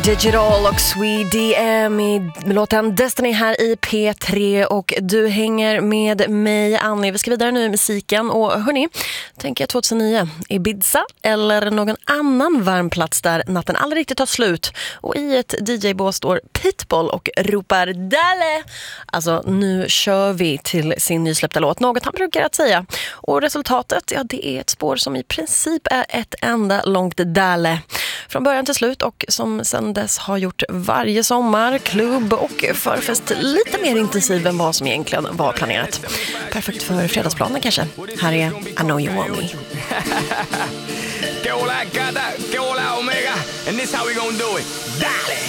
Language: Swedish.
Digital och SweDM i låten Destiny här i P3 och du hänger med mig, Annie. Vi ska vidare nu i musiken och hörni, tänker jag 2009 Ibiza eller någon annan varm plats där natten aldrig riktigt tar slut och i ett DJ-bås står Pitbull och ropar Dalle! Alltså nu kör vi till sin nysläppta låt, något han brukar att säga. Och resultatet, ja det är ett spår som i princip är ett enda långt Dalle. Från början till slut och som sedan dess har gjort varje sommar, klubb och förfest lite mer intensiv än vad som egentligen var planerat. Perfekt för fredagsplanen kanske. Här är I Know You Want Me. Que hola gata, que hola omega, and this how we gonna do it. Dale!